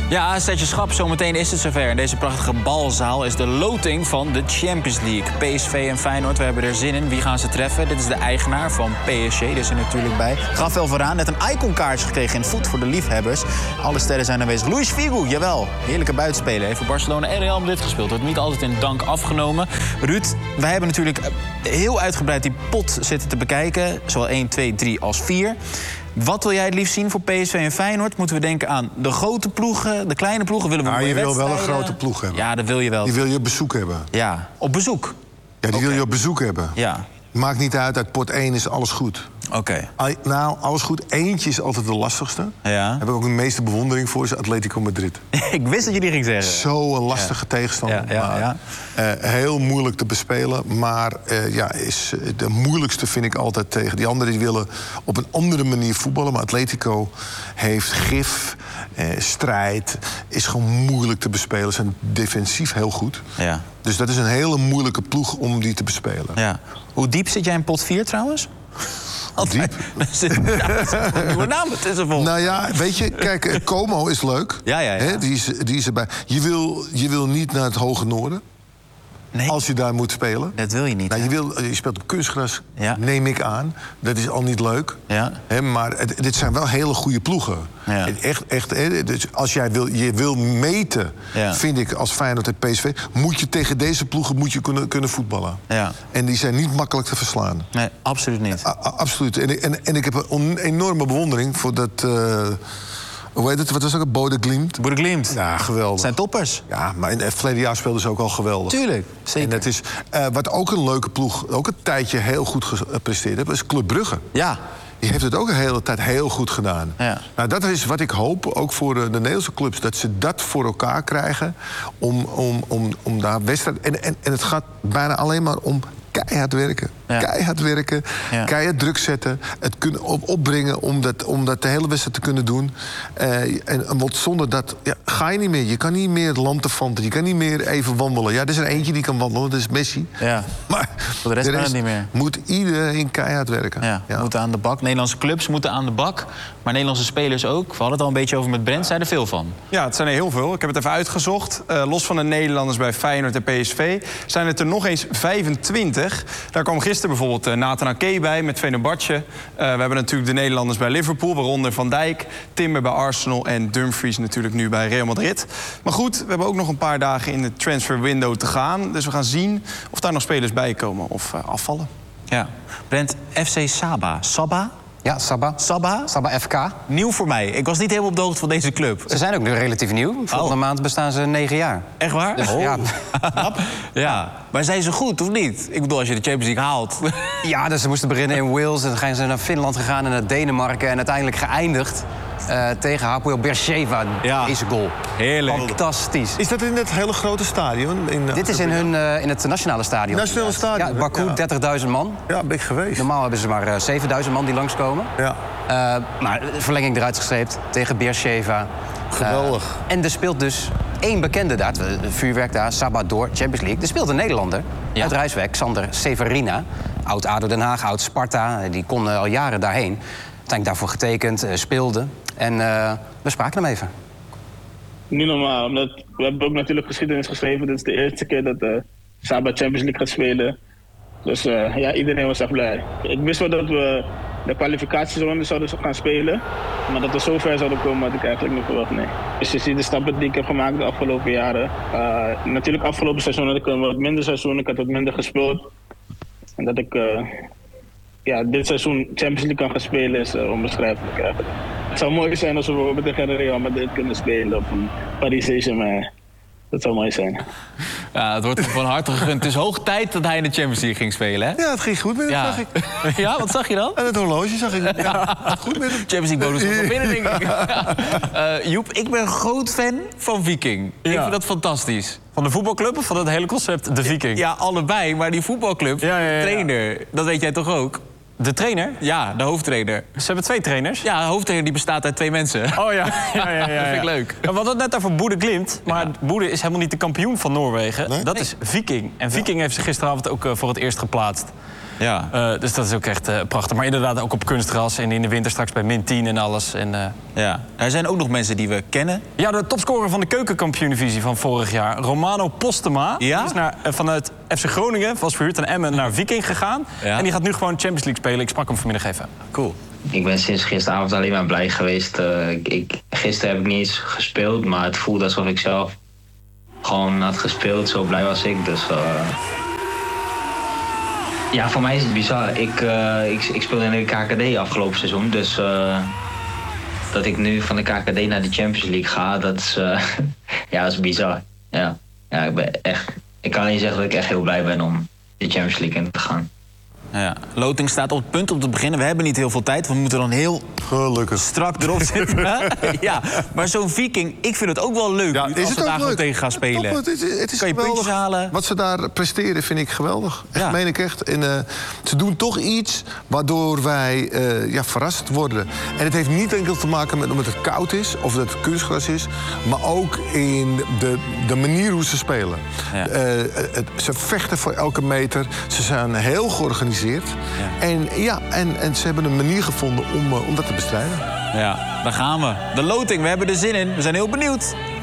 Ja, zet je schap. Zometeen is het zover. In deze prachtige balzaal is de loting van de Champions League. PSV en Feyenoord, we hebben er zin in. Wie gaan ze treffen? Dit is de eigenaar van PSG, die is er natuurlijk bij. Rafael Varaan, net een iconkaartje gekregen in voet voor de liefhebbers. Alle sterren zijn aanwezig. Luis Figo, jawel. Heerlijke buitenspeler. Heeft voor Barcelona en Real Madrid gespeeld. Wordt niet altijd in dank afgenomen. Ruud, wij hebben natuurlijk heel uitgebreid die pot zitten te bekijken. Zowel 1, 2, 3 als 4. Wat wil jij het liefst zien voor PSV en Feyenoord? Moeten we denken aan de grote ploegen, de kleine ploegen? Willen we je wil wel een grote ploeg hebben. Ja, dat wil je wel. Die wil je op bezoek hebben. Ja, op bezoek? Ja, die wil je op bezoek hebben. Ja. Maakt niet uit pot 1 is alles goed. Oké. Nou, alles goed. Eentje is altijd de lastigste. Ja. Daar heb ik ook de meeste bewondering voor, is Atletico Madrid. Ik wist dat je die ging zeggen. Zo'n lastige tegenstander. Heel moeilijk te bespelen. Maar is de moeilijkste vind ik altijd tegen. Die anderen die willen op een andere manier voetballen. Maar Atletico heeft gif, strijd. Is gewoon moeilijk te bespelen. Ze zijn defensief heel goed. Ja. Dus dat is een hele moeilijke ploeg om die te bespelen. Ja. Hoe diep zit jij in pot 4 trouwens? Diep? Nieuwe naam, het is er vol. Nou ja, weet je, kijk, Como is leuk. Ja. Hè, die is erbij. Je wil niet naar het hoge noorden. Nee. Als je daar moet spelen. Dat wil je niet. Nou, je speelt op kunstgras, Ja. neem ik aan. Dat is al niet leuk. Ja. Hè, maar dit zijn wel hele goede ploegen. Ja. Echt, dus als je wil meten, vind ik, als Feyenoord en PSV... moet je tegen deze ploegen kunnen voetballen. Ja. En die zijn niet makkelijk te verslaan. Nee, absoluut niet. Absoluut. En ik heb een enorme bewondering voor dat... hoe heet het? Wat was ook? Bodeglimt? Bodeglimt. Ja, geweldig. Het zijn toppers. Ja, maar in het verleden jaar speelden ze ook al geweldig. Tuurlijk, zeker. En dat is, wat ook een leuke ploeg, ook een tijdje heel goed gepresteerd heeft, is Club Brugge. Ja. Die heeft het ook een hele tijd heel goed gedaan. Ja. Nou, dat is wat ik hoop, ook voor de Nederlandse clubs... dat ze dat voor elkaar krijgen om daar wedstrijd... En het gaat bijna alleen maar om keihard werken. Ja. Keihard werken, keihard druk zetten, het kunnen opbrengen om dat de hele wedstrijd te kunnen doen. Want zonder dat ga je niet meer. Je kan niet meer lantefanten, je kan niet meer even wandelen. Ja, er is er eentje die kan wandelen, dat is Messi. Ja. Maar voor de rest kan het niet meer. Moet iedereen keihard werken. Moeten aan de bak. Nederlandse clubs moeten aan de bak. Maar Nederlandse spelers ook. We hadden het al een beetje over met Brent, zijn er veel van. Ja, het zijn er heel veel. Ik heb het even uitgezocht. Los van de Nederlanders bij Feyenoord en PSV... zijn het er nog eens 25. Daar kwam gisteren bijvoorbeeld Nathan Ake bij met Fenerbahce. We hebben natuurlijk de Nederlanders bij Liverpool, waaronder Van Dijk, Timber bij Arsenal en Dumfries natuurlijk nu bij Real Madrid. Maar goed, we hebben ook nog een paar dagen in de transfer window te gaan. Dus we gaan zien of daar nog spelers bij komen of afvallen. Ja. Brent, FC Saba. Saba? Ja, Saba. Saba? Saba FK. Nieuw voor mij. Ik was niet helemaal op de hoogte van deze club. Ze zijn ook nu relatief nieuw. Volgende maand bestaan ze 9 jaar. Echt waar? Dus, ja. Maar zijn ze goed, of niet? Ik bedoel, als je de Champions League haalt. Ja, dus ze moesten beginnen in Wales. En dan zijn ze naar Finland gegaan en naar Denemarken. En uiteindelijk geëindigd tegen Hapoel Beersheva. Deze goal. Heerlijk. Fantastisch. Is dat in het hele grote stadion? Dit is in het nationale stadion. Nationale stadion? Ja, Baku, 30.000 man. Ja, ben ik geweest. Normaal hebben ze maar 7.000 man die langskomen. Ja. Maar de verlenging eruit gestreept tegen Beersheva. Geweldig. En er speelt dus één bekende daar, vuurwerk daar, Sabador, Champions League. Er speelt een Nederlander uit Rijswijk, Sander Severina. Oud ADO Den Haag, oud Sparta. Die kon al jaren daarheen. Uiteindelijk daarvoor getekend, speelde. En we spraken hem even. Niet normaal, omdat we hebben ook natuurlijk geschiedenis geschreven. Dit is de eerste keer dat Saba Champions League gaat spelen. Dus iedereen was echt blij. Ik wist wel dat we de kwalificatieronde zouden gaan spelen. Maar dat we zo ver zouden komen had ik eigenlijk niet verwacht, nee. Dus je ziet de stappen die ik heb gemaakt de afgelopen jaren. Natuurlijk afgelopen seizoen had ik een wat minder seizoen. Ik had wat minder gespeeld. En dat ik dit seizoen Champions League kan gaan spelen is onbeschrijfelijk eigenlijk. Het zou mooi zijn als we bijvoorbeeld tegen Real Madrid kunnen spelen of een Paris Saint-Germain. Dat zou mooi zijn. Ja, het wordt van harte gegund. Het is hoog tijd dat hij in de Champions League ging spelen, hè? Ja, het ging goed met hem, zag ik. Ja, wat zag je dan? En het horloge zag ik. Ja, goed met hem. Champions League bonus komt nog binnen, denk ik. Joep, ik ben een groot fan van Viking. Ik vind dat fantastisch. Van de voetbalclub of van het hele concept, de Viking? Ja, allebei. Maar die voetbalclub, trainer, dat weet jij toch ook? De trainer? Ja, de hoofdtrainer. Ze hebben 2 trainers? Ja, de hoofdtrainer die bestaat uit 2 mensen. Oh ja. Dat vind ik leuk. We hadden het net over Bodeglimt, maar Bode is helemaal niet de kampioen van Noorwegen. Nee? Dat is Viking. En Viking heeft zich gisteravond ook voor het eerst geplaatst. Ja. Dus dat is ook echt prachtig. Maar inderdaad ook op kunstgras en in de winter straks bij -10 en alles. En, ja. Er zijn ook nog mensen die we kennen. Ja, de topscorer van de keukenkampioen-divisie van vorig jaar, Romano Postema. Ja? Die is vanuit FC Groningen, was verhuurd aan Emmen, naar Viking gegaan. Ja. En die gaat nu gewoon Champions League spelen. Ik sprak hem vanmiddag even. Cool. Ik ben sinds gisteravond alleen maar blij geweest. Gisteren heb ik niet eens gespeeld, maar het voelde alsof ik zelf gewoon had gespeeld. Zo blij was ik. Dus ja, voor mij is het bizar. Ik speelde in de KKD afgelopen seizoen. Dus dat ik nu van de KKD naar de Champions League ga, dat is, ja, dat is bizar. Ja, ik kan niet zeggen dat ik echt heel blij ben om de Champions League in te gaan. Ja. Loting staat op het punt om te beginnen. We hebben niet heel veel tijd. We moeten dan heel strak erop zitten. Ja, maar zo'n Viking, ik vind het ook wel leuk. Ja, als is we het daar ook gewoon leuk? tegen gaan spelen. Top, het is kan je geweldig. puntjes halen. Wat ze daar presteren vind ik geweldig. Echt, Ja. meen ik echt. En ze doen toch iets waardoor wij verrast worden. En het heeft niet enkel te maken met omdat het koud is of dat het kunstgras is, maar ook in de manier hoe ze spelen. Ja. Ze vechten voor elke meter. Ze zijn heel georganiseerd. Ja. En ze hebben een manier gevonden om dat te bestrijden. Ja, daar gaan we. De loting, we hebben er zin in. We zijn heel benieuwd.